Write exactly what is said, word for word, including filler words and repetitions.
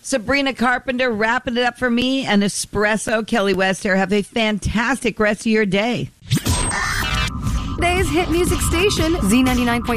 Sabrina Carpenter wrapping it up for me and Espresso. Kelly West here. Have a fantastic rest of your day. Today's hit music station, Z ninety-nine point